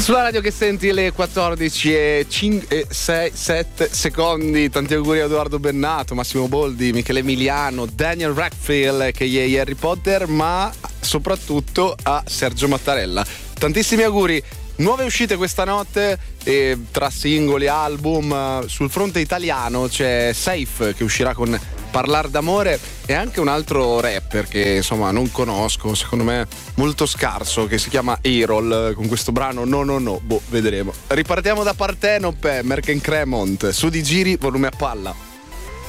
Sulla radio che senti le 14:07 secondi. Tanti auguri a Edoardo Bennato, Massimo Boldi, Michele Emiliano, Daniel Radcliffe che è Harry Potter, ma soprattutto a Sergio Mattarella. Tantissimi auguri. Nuove uscite questa notte, tra singoli, album. Sul fronte italiano c'è Safe che uscirà con Parlar d'amore, e anche un altro rapper che insomma non conosco, secondo me molto scarso, che si chiama Erol, con questo brano No, vedremo. Ripartiamo da Partenope, Merken Cremont, su di Giri, volume a palla.